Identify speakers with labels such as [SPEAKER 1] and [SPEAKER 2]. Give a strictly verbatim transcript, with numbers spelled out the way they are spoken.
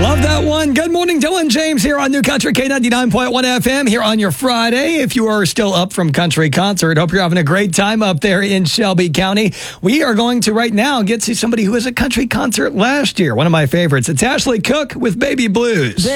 [SPEAKER 1] Love that one. Good morning, Dylan James here on New Country K ninety-nine point one F M here on your Friday. If you are still up from country concert, hope you're having a great time up there in Shelby County. We are going to right now get to somebody who was at country concert last year. One of my favorites. It's Ashley Cook with Baby Blues.